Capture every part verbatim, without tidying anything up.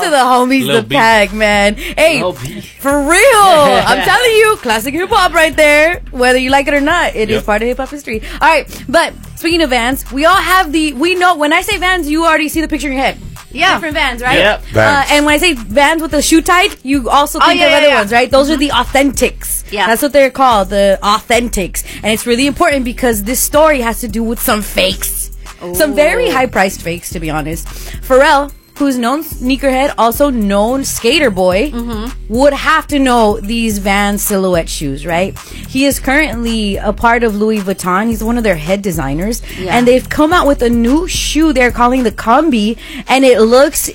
the homies, Lil the B. pack, man. Hey, Lil B. for real. I'm telling you, classic hip hop right there. Whether you like it or not, it Yep. is part of hip hop history. All right, but speaking of Vans, we all have the. We know when I say Vans, you already see the picture in your head. Yeah. Different Vans, right? Yep. Uh, Vans. and when I say Vans with the shoe type, you also Oh, think yeah, of yeah, other yeah. ones, right? Those are the authentics. Yeah. That's what they're called, the authentics. And it's really important because this story has to do with some fakes. Some very high-priced fakes, to be honest. Pharrell, who's known sneakerhead, also known skater boy, would have to know these Vans silhouette shoes, right? He is currently a part of Louis Vuitton. He's one of their head designers. Yeah. And they've come out with a new shoe they're calling the Combi, and it looks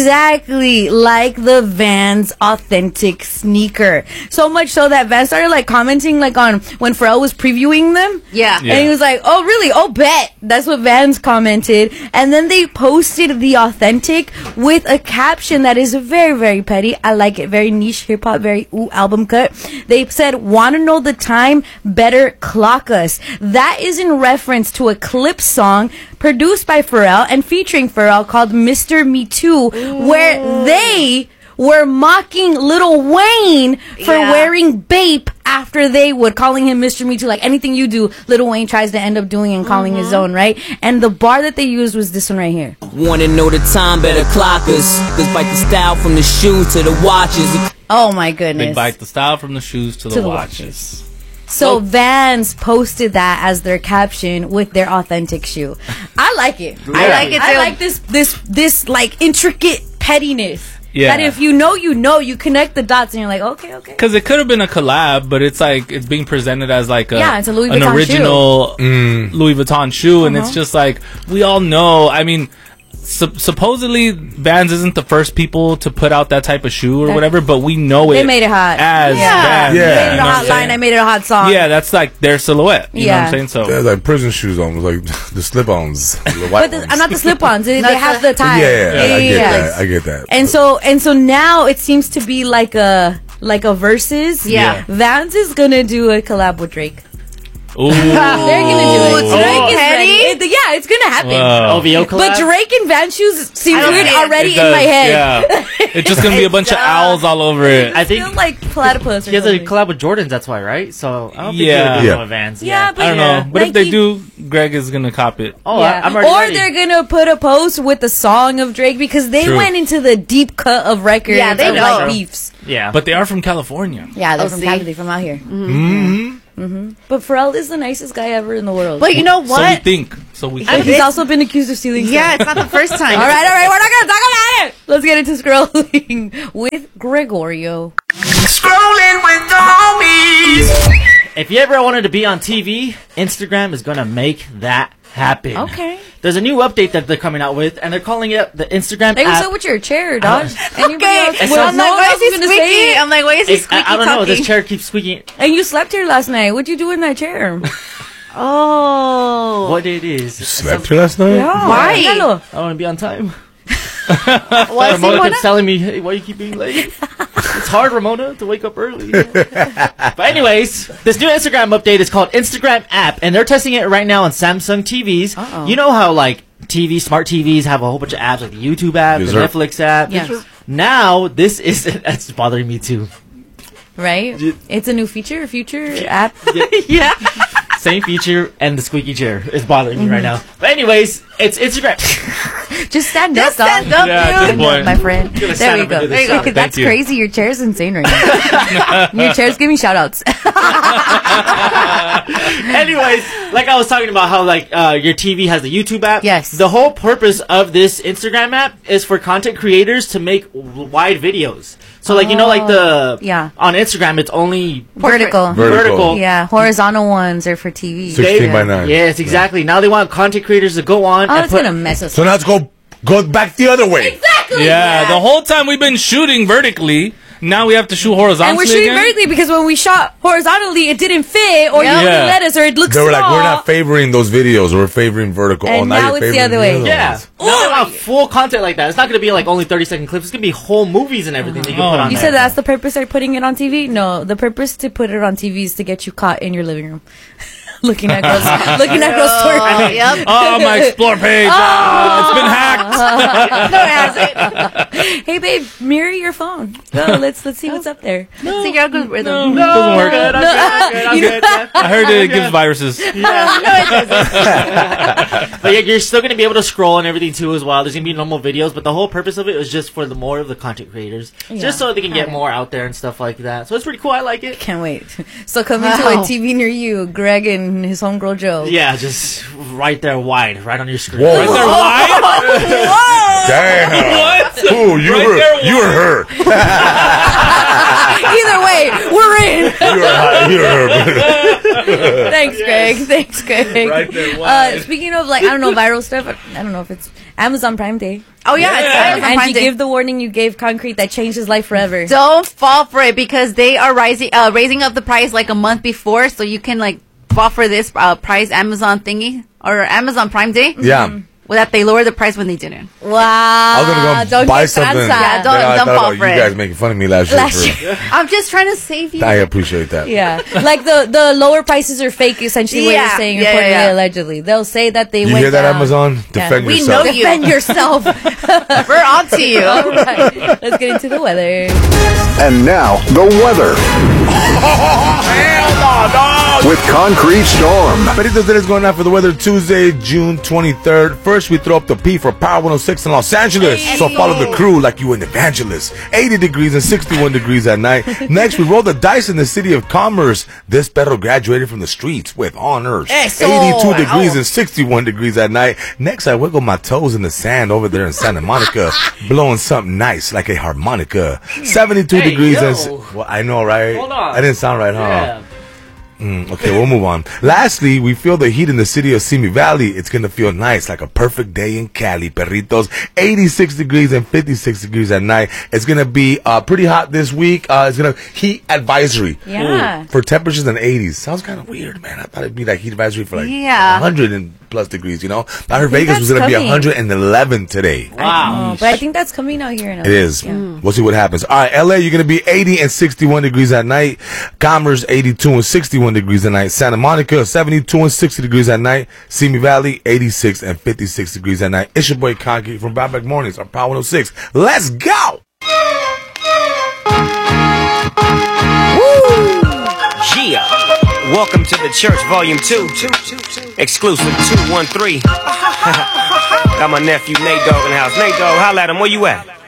exactly like the Vans authentic sneaker. So much so that Vans started like commenting like on when Pharrell was previewing them. Yeah. Yeah. And he was like, oh, really? Oh, bet. That's what Vans commented. And then they posted the authentic with a caption that is very, very petty. I like it. Very niche hip hop, very ooh album cut. They said, want to know the time? Better clock us. That is in reference to a clip song produced by Pharrell and featuring Pharrell called Mister Me Too, where they were mocking Lil Wayne for Yeah. wearing Bape after they would, calling him Mister Me Too. Like anything you do, Lil Wayne tries to end up doing and calling his own, right? And the bar that they used was this one right here. Wanna know the time, better clock us. Cause bite the style from the shoes to the watches. Oh my They goodness. bite the style from the shoes to the, To the watches. So Vans posted that as their caption with their authentic shoe. I like it. I like it I too. like this this this like intricate pettiness. Yeah. That if you know, you know, you connect the dots and you're like, okay, okay. Because it could have been a collab, but it's like it's being presented as like a Yeah, it's a Louis an Vuitton original Louis Vuitton shoe, and it's Uh-huh. just like we all know. I mean, sup- supposedly Vans isn't the first people to put out that type of shoe or That- whatever, but we know They it made it hot. as Yeah. Vans. Yeah. I made it You a know what hot I'm line. saying? I made it a hot song. Yeah, that's like their silhouette. You know what Yeah. I'm saying? So They're like prison shoes almost, like the slip-ons. The white But the, ones. uh, not the slip-ons. They, No, they it's have the- the tie. Yeah, yeah, I get yeah. that. I get that. And so and so now it seems to be like a like a versus. Yeah. Vans is gonna do a collab with Drake. ooh, They're gonna do it. Ooh, Drake is petty? ready. It- yeah, it's gonna happen. Wow. O V O collab. But Drake and Vans shoes seem I don't weird see it. already It in does, my head. Yeah, it's just gonna be a bunch of It's, uh, owls all over it. I I think feel like platypus. Or he has a something. collab with Jordans. That's why, right? So I don't think Yeah. he would do Yeah. no Vans. Yeah, but I don't yeah. know, but if they Nike- do, Greg is gonna cop it. Oh, Yeah. I, I'm already or ready. they're gonna put a post with the song of Drake because they True. went into the deep cut of records. Yeah, they of, know. like beefs. yeah, But they are from California. Yeah, they're Oh, from see? Cali, they're from out here. Mm-hmm. But Pharrell is the nicest guy ever in the world. But you know So we what? think. So we But think. he's It's- also been accused of stealing. Yeah, stuff. it's not the first time. All right, all right, we're not gonna talk about it. Let's get into scrolling with Gregorio. Scrolling with the homies. if you ever wanted to be on T V, Instagram is gonna make that happen. Okay. There's a new update that they're coming out with, and they're calling it the Instagram Hey, app. what's up with your chair, dog? Anybody Okay, else? It's Well, so- I'm no like, one why else is he is gonna say squeaky? it. I'm like, why is he It's- squeaky I, I don't know. talking? This chair keeps squeaking. And you slept here last night. What'd you do in that chair? Oh. What it is? Slept here last night? Why? Míralo. I want to be on time. What's Ramona Ramona? kept telling me, "Hey, why you keep being late?" It's hard, Ramona, to wake up early. But anyways, this new Instagram update is called Instagram app, and they're testing it right now on Samsung T Vs. Uh-oh. You know how like T V, smart T Vs have a whole bunch of apps, like the YouTube app, Yes, the sir. Netflix app. Yes. Now this is that's bothering me too. Right? It's a new feature, future app. Yeah. Same feature, and the squeaky chair is bothering me right now. But anyways, it's Instagram. Just stand up, Just dog. stand up, Yeah, dude. good point. My friend. gonna There stand we up and go. do this. Look, Thank that's you. crazy. Your chair's insane right now. Your chair's giving shout outs. Anyways, like I was talking about how like uh, your T V has the YouTube app. Yes. The whole purpose of this Instagram app is for content creators to make w- wide videos. So like you know like the Yeah. on Instagram it's only Vertical. Vertical. vertical. Yeah, horizontal ones are for T V. sixteen by nine. Yes, exactly. Now they want content creators to go on Oh, and it's put gonna mess us So up. now let's go go back the other way. Exactly. Yeah, the whole time we've been shooting vertically. Now we have to shoot horizontally And we're shooting again? vertically because when we shot horizontally, it didn't fit, or Yeah. you wouldn't Yeah. let us, or it looks They were like, small. we're not favoring those videos. We're favoring vertical. And oh, now you're it's the favoring other way. other yeah. ones. Now they want full content like that. It's not going to be like only thirty second clips. It's going to be whole movies and everything that you can Oh. put on You there. said that's the purpose of putting it on T V? No, the purpose to put it on T V is to get you caught in your living room. looking at girls, looking at girls Oh, twerking. yep. Oh, my explore page. Oh, it's been hacked. No, it hasn't. Hey, babe, mirror your phone. Go, let's let's see what's up there. Let's see your algorithm. No, doesn't work. I'm good, I'm good, I'm good, I'm You know- good, yeah. I heard it gives viruses. But yeah, you're still gonna be able to scroll and everything too as well. There's gonna be normal videos, but the whole purpose of it was just for the more of the content creators, Yeah. just so they can get Okay. more out there and stuff like that. So it's pretty cool. I like it. Can't wait. So coming to Wow. a T V near you, Greg and his homegirl Joe. Yeah, just right there, wide, right on your screen. Whoa. Right there, wide. Damn. What? Ooh, you Right were there, you were her. Either way, we're in. You were her. You were her. Thanks, Greg. Thanks, Greg. Right there, Uh, wide. speaking of like, I don't know, viral stuff. I don't know if it's Amazon Prime Day. Oh yeah, Yeah. it's Amazon And Prime you Day. give the warning you gave Concrete that changed his life forever. Don't fall for it because they are rising, uh, raising up the price like a month before, so you can like fall for this uh, price Amazon thingy or Amazon Prime Day. Yeah. Well, that they lowered the price when they didn't. Wow. I was gonna go don't buy get something. tranza. Yeah, don't- I don't thought fall about for you it. guys making fun of me last, Last year. year. For, I'm just trying to save you. I appreciate that. Yeah, like the the lower prices are fake. Essentially, what Yeah, you're saying, yeah, reportedly, yeah, yeah. allegedly, they'll say that they You went hear that, down. Amazon? Defend We yourself. know you. Defend yourself. We're on to you. All right, let's get into the weather. And now, the weather Hell no, dog. with Concrete Storm. Peritos, that is going on for the weather Tuesday, June twenty-third. First, we throw up the P for Power one oh six in Los Angeles. So follow the crew like you an evangelist. eighty degrees and sixty-one degrees at night. Next, we roll the dice in the city of Commerce. This perro graduated from the streets with honors. Eso. eighty-two degrees Oh. and sixty-one degrees at night. Next, I wiggle my toes in the sand over there in Santa Monica, blowing something nice like a harmonica. seventy-two Hey, degrees yo. and... s- Well, I know, right? Hold on. I didn't sound right, huh? Yeah. Mm, okay, we'll move on. Lastly, we feel the heat in the city of Simi Valley. It's going to feel nice, like a perfect day in Cali, perritos. eighty-six degrees and fifty-six degrees at night. It's going to be uh, pretty hot this week. Uh, it's going to heat advisory. Yeah. For temperatures in the eighties. Sounds kind of weird, man. I thought it'd be like heat advisory for like Yeah. one hundred and plus degrees, you know? I heard think Vegas was that's going to be coming. one hundred eleven today. Wow. Oh, but I think that's coming out here in L A. It is. We'll see what happens. All right, L A, you're going to be eighty and sixty-one degrees at night. Commerce, eighty-two and sixty-one degrees at night. Santa Monica, seventy-two and sixty degrees at night. Simi Valley, eighty-six and fifty-six degrees at night. It's your boy Concrete from Back Mornings on Power one oh six. Let's go! Yeah. Welcome to the church, volume two. Exclusive two one three. Got my nephew Nate Dogg in the house. Nate Dogg, holla at him. Where you at?